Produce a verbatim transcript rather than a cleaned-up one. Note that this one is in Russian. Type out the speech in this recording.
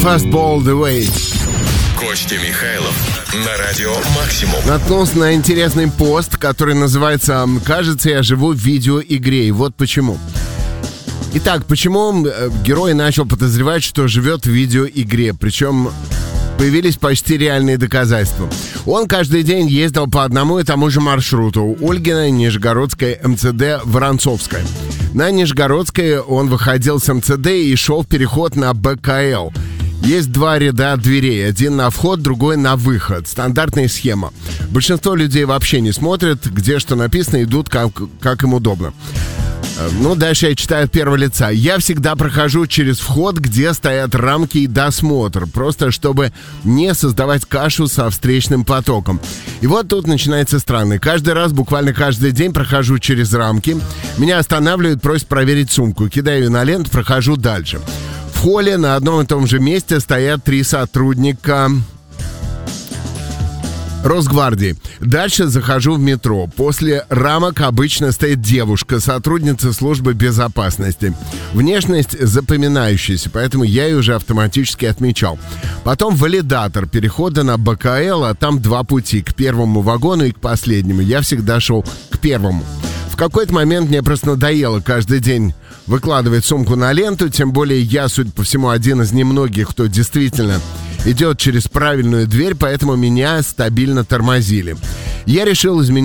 Fastball the Way. Костя Михайлов на радио Максимум. Наткнулся на интересный пост, который называется «Кажется, я живу в видеоигре». И вот почему. Итак, почему герой начал подозревать, что живет в видеоигре? Причем появились почти реальные доказательства. Он каждый день ездил по одному и тому же маршруту. Ольгина, Нижегородская, МЦД, Воронцовская. На Нижегородской он выходил с МЦД и шел в переход на БКЛ. Есть два ряда дверей. Один на вход, другой на выход. Стандартная схема. Большинство людей вообще не смотрят, где что написано, идут как, как им удобно. Ну, дальше я читаю от первого лица. Я всегда прохожу через вход, где стоят рамки и досмотр. Просто чтобы не создавать кашу со встречным потоком. И вот тут начинается странно. Каждый раз, буквально каждый день прохожу через рамки. Меня останавливают, просят проверить сумку. Кидаю ее на ленту, прохожу дальше. В холле на одном и том же месте стоят три сотрудника Росгвардии. Дальше захожу в метро. После рамок обычно стоит девушка, сотрудница службы безопасности. Внешность запоминающаяся, поэтому я ее уже автоматически отмечал. Потом валидатор перехода на БКЛ, а там два пути, к первому вагону и к последнему. Я всегда шел к первому. В какой-то момент мне просто надоело каждый день выкладывать сумку на ленту, тем более я, судя по всему, один из немногих, кто действительно идет через правильную дверь, поэтому меня стабильно тормозили. Я решил изменить